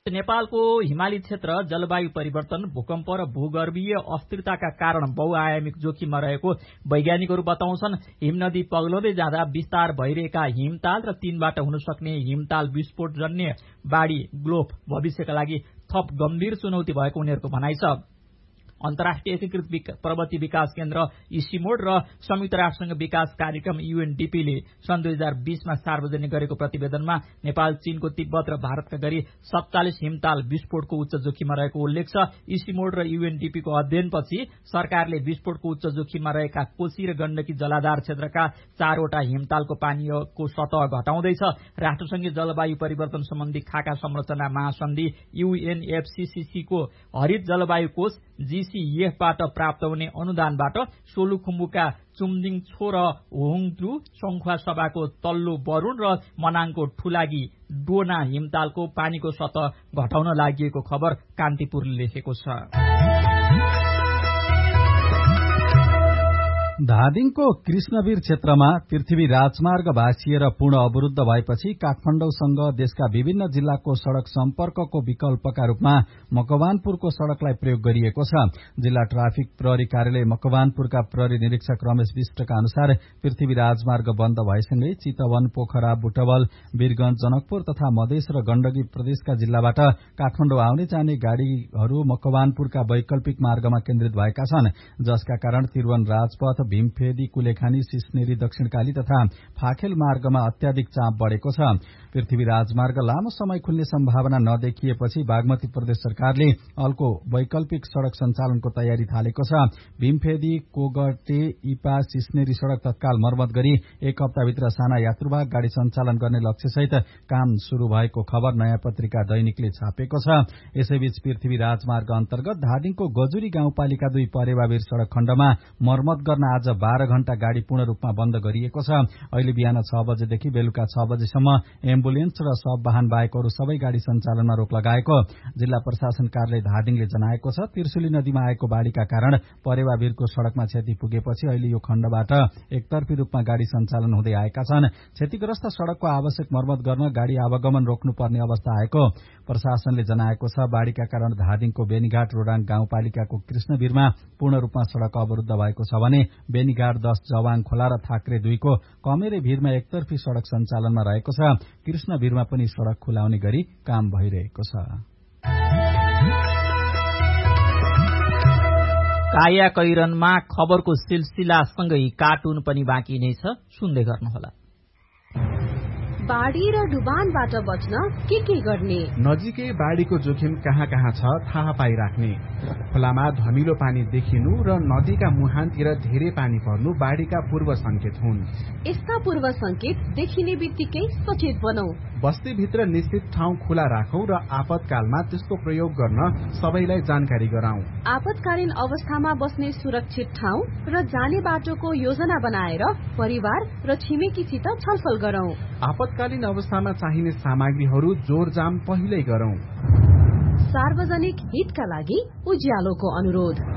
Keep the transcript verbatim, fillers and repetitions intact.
नेपालको हिमाली क्षेत्र जलवायु परिवर्तन, भूकम्प र भूगर्भीय अस्थिरताका कारण बहुआयामिक जोखिममा रहेको वैज्ञानिकहरू बताउँछन्। हिमनदी पग्लदै जाँदा विस्तार भइरहेका हिमताल र तीनबाट हुन सक्ने हिमताल विस्फोट जन्य बाढी ग्लोफ भविष्यका लागि थप गम्भीर चुनौती भएको उनीहरूको भनाइ छ। अन्तर्राष्ट्रिय एकीकृत विका, प्रगति विकास केन्द्र इसिमोड र संयुक्त राष्ट्रसंघ विकास कार्यक्रम यूएनडीपीले सन् दुई हजार बीसमा सार्वजनिक गरेको प्रतिवेदनमा नेपाल, चीनको तिब्बत र भारतका गरी सत्तालिस हिमताल विस्फोटको उच्च जोखिममा रहेको उल्लेख छ। इसिमोड र यूएनडीपीको अध्ययनपछि सरकारले विस्फोटको उच्च जोखिममा रहेका कोशी र गण्डकी जलाधार क्षेत्रका चारवटा हिमतालको पानीको सतह घटाउँदैछ। राष्ट्रसंघीय जलवायु परिवर्तन सम्बन्धी खाका संरचना महासन्धि यूएनएफसीसीसी को हरित जलवायु कोष जीसीएफबाट प्राप्त हुने अनुदानबाट सोलुखुम्बुका चुम्दिङछो र होङत्रु सङ्खुवा सभाको तल्लो बरुण र मनाङको ठुलागी डोना हिमतालको पानीको सतह घटाउन लागि खबर कान्तिपुरले लेखेको छ। धादिङको कृष्णवीर क्षेत्रमा पृथ्वी राजमार्ग भाँसिएर पूर्ण अवरुद्ध भएपछि काठमाडौँसँग देशका विभिन्न जिल्लाको सड़क सम्पर्कको विकल्पका रूपमा मकवानपुरको सड़कलाई प्रयोग गरिएको छ। जिल्ला ट्राफिक प्रहरी कार्यालय मकवानपुरका प्रहरी निरीक्षक रमेश विष्टका अनुसार पृथ्वी राजमार्ग बन्द भएसँगै चितवन, पोखरा, बुटवल, वीरगंज, जनकपुर तथा मधेस र गण्डकी प्रदेशका जिल्लाबाट काठमाडौँ आउने जाने गाड़ीहरू मकवानपुरका वैकल्पिक मार्गमा केन्द्रित भएका छन्, जसका कारण त्रिभुवन राजपथ, भीमफेदी, कुलेखानी, सिस्नेरी, दक्षिणकाली तथा फाखेल मार्गमा अत्याधिक चाप बढ़ेको छ। पृथ्वी राजमार्ग लामो समय खुल्ने सम्भावना नदेखिएपछि बागमती प्रदेश सरकारले अल्को वैकल्पिक सड़क सञ्चालनको तयारी थालेको छ। भीमफेदी, कोगटे, इपा, सिस्नेरी सड़क तत्काल मर्मत गरी एक हप्ताभित्र साना यात्रुवाहक गाड़ी सञ्चालन गर्ने लक्ष्यसहित काम शुरू भएको खबर नयाँ पत्रिका दैनिकले छापेको छ। यसैबीच पृथ्वी राजमार्ग अन्तर्गत धादिङको गजुरी गाउँपालिका दुई परेवावीर सड़क खण्डमा मर्मत गर्न आज बाह्र घण्टा गाड़ी पूर्ण रूपमा बन्द गरिएको छ। अहिले बिहान छ बजेदेखि बेलुका छ बजेसम्म एम्बुलेन्स र सब वाहन बाहेक अरू सबै गाड़ी सञ्चालनमा रोक लगाएको जिल्ला प्रशासन कार्यालय धादिङले जनाएको छ। त्रिशुली नदीमा आएको बाढ़ीका कारण परेवावीरको सड़कमा क्षति पुगेपछि अहिले यो खण्डबाट एकतर्फी रूपमा गाड़ी सञ्चालन हुँदै आएका छन्। क्षतिग्रस्त सड़कको आवश्यक मर्मत गर्न गाड़ी आवागमन रोक्नुपर्ने अवस्था आएको प्रशासनले जनाएको छ। बाढ़ीका कारण धादिङको बेनीघाट, रोडाङ गाउँपालिकाको कृष्णवीरमा पूर्ण रूपमा सड़क अवरुद्ध भएको छ भने बेनीघाट दश, जवाङ खोला र थाक्रे दुईको कमेरे भीरमा एकतर्फी सड़क सञ्चालनमा रहेको छ। कृष्णवीरमा पनि सड़क खुलाउने गरी काम भइरहेको छ। काया कैरनमा खबरको सिलसिलासँगै कार्टुन पनि बाँकी नै छ, सुन्दै गर्नुहोला। बाढ़ी र डुबानबाट बच्न के के गर्ने? नजिकै बाढ़ीको जोखिम कहाँ कहाँ छ थाहा पाइराख्ने। खोलामा धमिलो पानी देखिनु र नदीका मुहानतिर धेरै पानी पर्नु बाढ़ीका पूर्व संकेत हुन्। यस्ता पूर्व संकेत देखिने बित्तिकै सचेत बनौ। बस्तीभित्र निश्चित ठाउँ खुला राखौं र आपतकालमा त्यसको प्रयोग गर्न सबैलाई जानकारी गराउँ। आपतकालीन अवस्थामा बस्ने सुरक्षित ठाउँ र जाने बाटोको योजना बनाएर परिवार र छिमेकीसित छलफल गरौं। आपतकालीन अवस्थामा चाहिने सामग्रीहरू जोरजाम पहिल्यै गरौं। सार्वजनिक हितका लागि उज्यालोको अनुरोध।